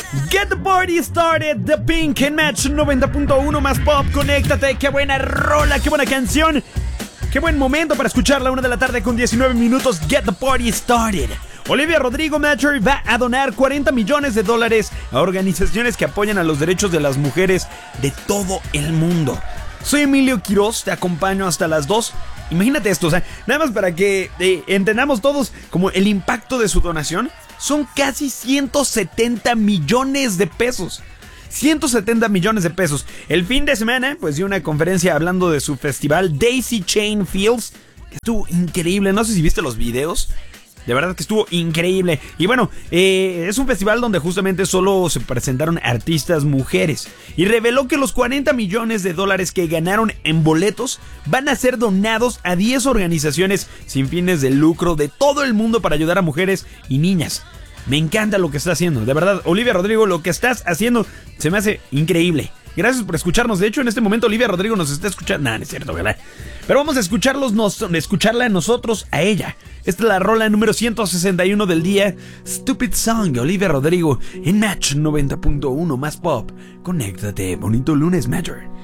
Get the party started, The Pink en Match 90.1 más pop. Conéctate, qué buena rola, qué buena canción. Qué buen momento para escucharla, 1 de la tarde con 19 minutos. Get the party started. Olivia Rodrigo Major va a donar $40 millones a organizaciones que apoyan a los derechos de las mujeres de todo el mundo. Soy Emilio Quiroz, te acompaño hasta las 2. Imagínate esto, o sea, nada más para que entendamos todos como el impacto de su donación. Son casi 170 millones de pesos. 170 millones de pesos. El fin de semana, pues dio una conferencia hablando de su festival Daisy Chain Fields, que estuvo increíble. No sé si viste los videos. De verdad que estuvo increíble. Y bueno, es un festival donde justamente solo se presentaron artistas mujeres. Y reveló que los $40 millones que ganaron en boletos van a ser donados a 10 organizaciones sin fines de lucro de todo el mundo para ayudar a mujeres y niñas. Me encanta lo que está haciendo. De verdad, Olivia Rodrigo, lo que estás haciendo se me hace increíble. Gracias por escucharnos. De hecho, en este momento Olivia Rodrigo nos está escuchando. Nah, no es cierto, ¿verdad? Pero vamos a escucharla a nosotros, a ella. Esta es la rola número 161 del día. Stupid Song de Olivia Rodrigo en Match 90.1 más pop. Conéctate. Bonito lunes, Major.